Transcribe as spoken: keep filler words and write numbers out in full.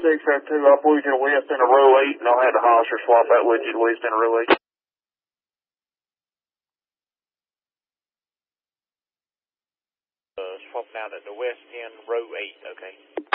six oh two, I'll pull you to the west in a row eight, and I'll have the hostler swap out with you to the west in a row eight. Uh, swap out at the west in row eight, okay.